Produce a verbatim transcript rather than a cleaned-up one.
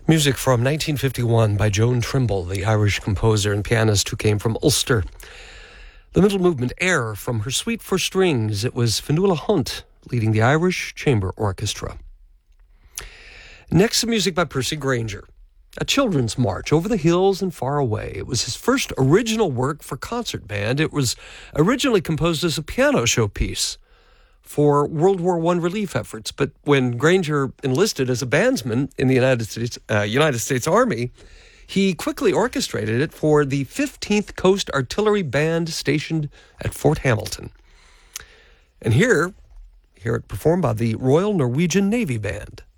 Music from nineteen fifty-one by Joan Trimble, the Irish composer and pianist who came from Ulster. The middle movement, Air, from her Suite for Strings. It was Fionnuala Hunt leading the Irish Chamber Orchestra. Next, some music by Percy Grainger. A children's march, Over the Hills and Far Away. It was his first original work for concert band. It was originally composed as a piano showpiece for World War One relief efforts. But when Grainger enlisted as a bandsman in the United States, uh, United States Army, he quickly orchestrated it for the fifteenth Coast Artillery Band stationed at Fort Hamilton. And here, hear it performed by the Royal Norwegian Navy Band.